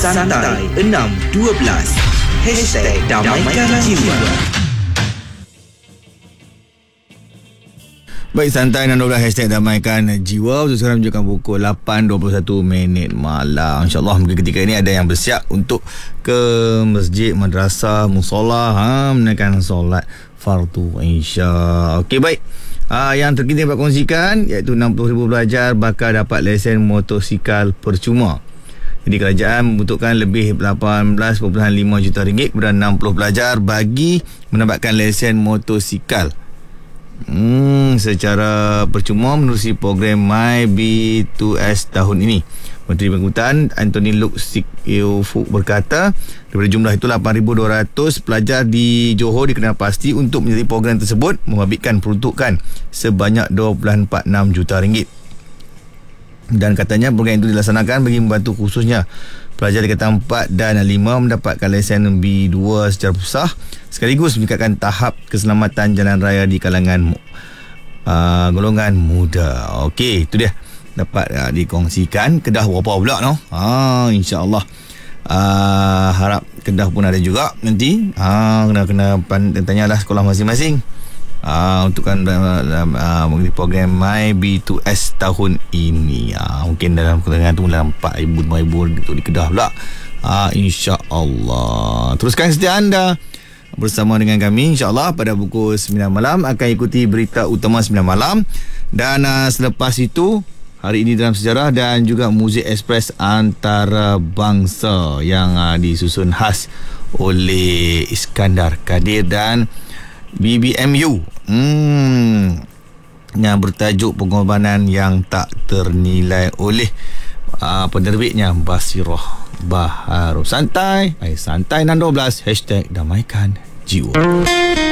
Santai 612 #Damaikan Jiwa. Baik, Santai 612 #Damaikan Jiwa. Untuk sekarang menunjukkan pukul 8.21 malam. InsyaAllah mungkin ketika ini ada yang bersiap untuk ke masjid, madrasah, musola, menaikkan solat fardu Isya. Okey, baik. Yang terkini dapat kongsikan iaitu 60,000 pelajar bakal dapat lesen motosikal percuma. Jadi kerajaan membutuhkan lebih 18.5 juta ringgit kepada 60 pelajar bagi mendapatkan lesen motosikal secara percuma menerusi program MyB2S tahun ini. Menteri Pengangkutan Anthony Luke Sikyofu berkata daripada jumlah itu 8,200 pelajar di Johor dikenal pasti untuk menyertai program tersebut membabitkan peruntukan sebanyak 2.46 juta ringgit. Dan katanya program itu dilaksanakan bagi membantu khususnya pelajar tingkatan 4 dan 5 mendapatkan lesen B2 secara susah sekaligus meningkatkan tahap keselamatan jalan raya di kalangan golongan muda. Okey, itu dia dapat dikongsikan. Kedah berapa pula no? InsyaAllah harap Kedah pun ada juga nanti. Kena tanyalah sekolah masing-masing untuk mengenai program MyB2S tahun ini. Mungkin dalam kalangan tu dalam 4,000-5,000 untuk di Kedah pula. InsyaAllah. Teruskan setia anda bersama dengan kami. InsyaAllah pada pukul 9 malam akan ikuti berita utama 9 malam. Dan selepas itu hari ini dalam sejarah dan juga muzik ekspres antarabangsa yang disusun khas oleh Iskandar Kadir dan BBMU yang bertajuk pengorbanan yang tak ternilai oleh penerbitnya Basirah Baharu. Santai 612 #Damaikan Jiwa.